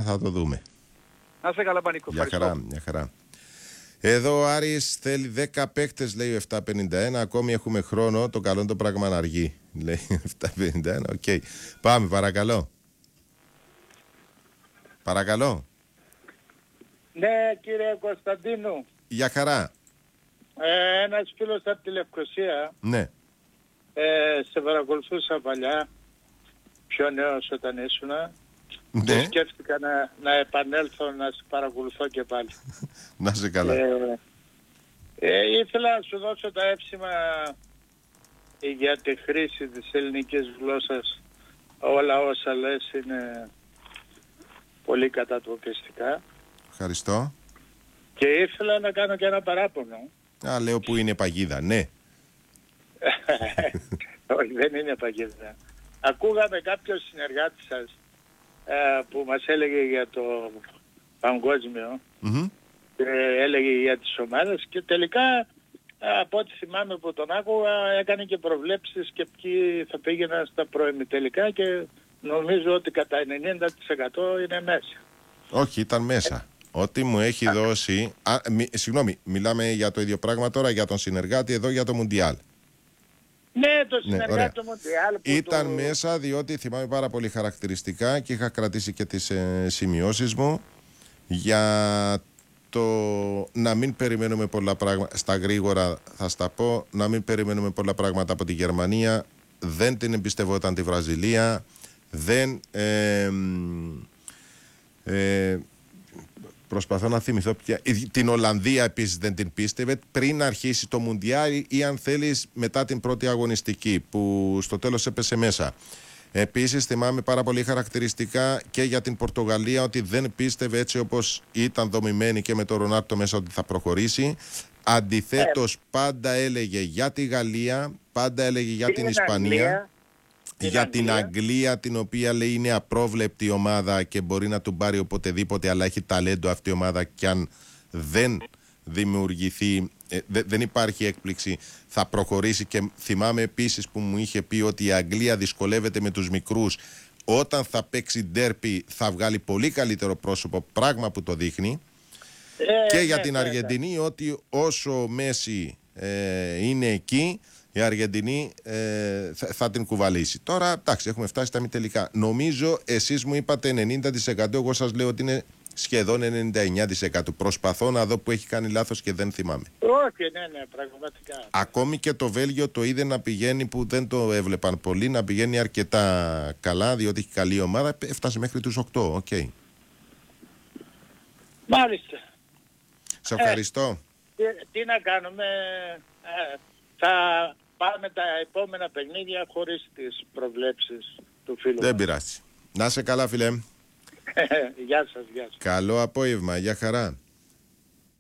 θα το δούμε. Να σε καλά, Πανίκο. Μια χαρά, μια χαρά. Εδώ ο Άρης θέλει 10 παίκτες, λέει ο 751. Ακόμη έχουμε χρόνο. Το καλό είναι το πράγμα να αργεί, λέει 751. Οκ. Πάμε, παρακαλώ. Παρακαλώ. Ναι, κύριε Κωνσταντίνου. Για χαρά. Ένας φίλος από τη Λευκοσία. Ναι. Σε παρακολουθούσα παλιά, πιο νέος όταν ήσουνα. Ναι. Σκέφτηκα να επανέλθω να σε παρακολουθώ και πάλι. Να σε καλά. Ήθελα να σου δώσω τα εύσημα για τη χρήση της ελληνικής γλώσσας. Όλα όσα λες είναι πολύ κατατοπιστικά. Ευχαριστώ. Και ήθελα να κάνω και ένα παράπονο. Λέω που είναι παγίδα, ναι. Όχι, δεν είναι παγίδα. Ακούγαμε κάποιο συνεργάτη σας που μας έλεγε για το παγκόσμιο, έλεγε για τις ομάδες και τελικά από ό,τι θυμάμαι που τον άκουγα έκανε και προβλέψεις και ποιοι θα πήγαιναν στα προημιτελικά και νομίζω ότι κατά 90% είναι μέσα. Όχι, ήταν μέσα. Ό,τι μου έχει δώσει... Συγγνώμη, μιλάμε για το ίδιο πράγμα τώρα, για τον συνεργάτη εδώ για το Μουντιάλ. Ναι, το συνεργάτη του Μουντιάλ. Ήταν μέσα διότι θυμάμαι πάρα πολύ χαρακτηριστικά και είχα κρατήσει και τις σημειώσεις μου για το να μην περιμένουμε πολλά πράγματα. Στα γρήγορα θα στα πω, να μην περιμένουμε πολλά πράγματα από τη Γερμανία. Δεν την εμπιστευόταν τη Βραζιλία. Δεν... προσπαθώ να θυμηθώ πια. Την Ολλανδία επίσης δεν την πίστευε πριν αρχίσει το Μουντιάλ ή αν θέλεις μετά την πρώτη αγωνιστική που στο τέλος έπεσε μέσα. Επίσης θυμάμαι πάρα πολύ χαρακτηριστικά και για την Πορτογαλία ότι δεν πίστευε έτσι όπως ήταν δομημένη και με το Ρονάλντο μέσα ότι θα προχωρήσει. Αντιθέτως πάντα έλεγε για τη Γαλλία, πάντα έλεγε για την Ισπανία. Για την Αγγλία, την οποία λέει είναι απρόβλεπτη ομάδα και μπορεί να του πάρει οποτεδήποτε, αλλά έχει ταλέντο αυτή η ομάδα και αν δεν δημιουργηθεί, δεν υπάρχει έκπληξη, θα προχωρήσει. Και θυμάμαι επίσης που μου είχε πει ότι η Αγγλία δυσκολεύεται με τους μικρούς. Όταν θα παίξει ντέρπι θα βγάλει πολύ καλύτερο πρόσωπο, πράγμα που το δείχνει. Και για την Αργεντινή ότι όσο ο Μέση είναι εκεί, η Αργεντινή θα την κουβαλήσει. Τώρα, εντάξει, έχουμε φτάσει στα μη τελικά. Νομίζω, εσείς μου είπατε 90%, εγώ σας λέω ότι είναι σχεδόν 99%. Προσπαθώ να δω που έχει κάνει λάθος και δεν θυμάμαι. Όχι, ναι, πραγματικά. Ακόμη και το Βέλγιο το είδε να πηγαίνει, που δεν το έβλεπαν πολύ, να πηγαίνει αρκετά καλά, διότι έχει καλή ομάδα. Έφτασε μέχρι τους 8, okay. Μάλιστα. Σε ευχαριστώ. Τι να κάνουμε, θα πάμε τα επόμενα παιχνίδια χωρίς τις προβλέψεις του φίλου. Δεν πειράζει. Να σε καλά, φίλε. Γεια σας, γεια σας. Καλό απόγευμα, για χαρά.